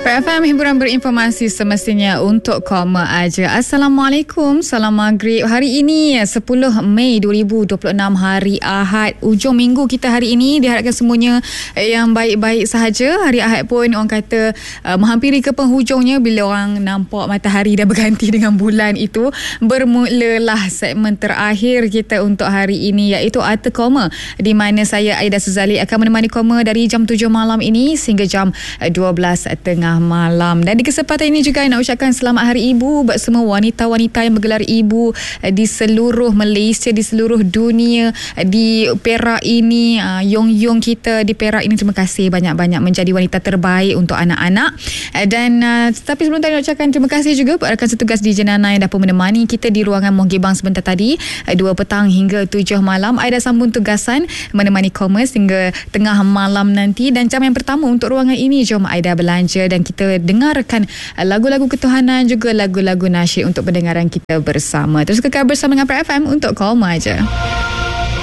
Pra FM, hiburan berinformasi semestinya untuk koma aja. Assalamualaikum, salam maghrib. Hari ini 10 Mei 2026, hari Ahad, ujung minggu kita hari ini. Diharapkan semuanya yang baik-baik sahaja. Hari Ahad pun orang kata menghampiri ke penghujungnya. Bila orang nampak matahari dah berganti dengan bulan itu, bermulalah segmen terakhir kita untuk hari ini, iaitu Arta Koma, di mana saya Aida Suzali akan menemani koma dari jam 7 malam ini sehingga jam 12 tengah malam. Dan di kesempatan ini juga nak ucapkan selamat Hari Ibu buat semua wanita-wanita yang bergelar ibu di seluruh Malaysia, di seluruh dunia. Di Perak ini, Yung kita di Perak ini, terima kasih banyak-banyak menjadi wanita terbaik untuk anak-anak. Dan tapi sebelum tadi nak ucapkan terima kasih juga buat rakan setugas di Jenana yang dapat menemani kita di ruangan Monggibang sebentar tadi, 2 petang hingga 7 malam. Aida sambung tugasan menemani Commerce hingga tengah malam nanti. Dan jam yang pertama untuk ruangan ini, jom Aida belanja dan kita dengarkan lagu-lagu ketuhanan, juga lagu-lagu nasyid untuk pendengaran kita bersama. Terus kekal bersama dengan Pra FM untuk Koma aja.